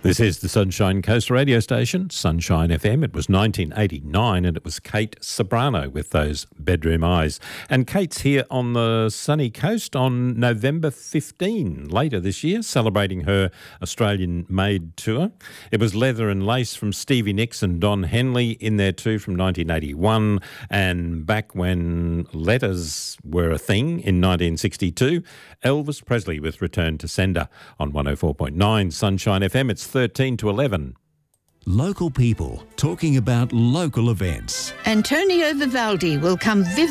This is the Sunshine Coast radio station, Sunshine FM. It was 1989 and it was Kate Sobrano with those bedroom eyes. And Kate's here on the sunny coast on November 15, later this year, celebrating her Australian-made tour. It was Leather and Lace from Stevie Nicks and Don Henley in there too from 1981. And back when letters were a thing in 1962, Elvis Presley with Return to Sender on 104.9 Sunshine FM. It's 13 to 11. Local people talking about local events. Antonio Vivaldi will come vivid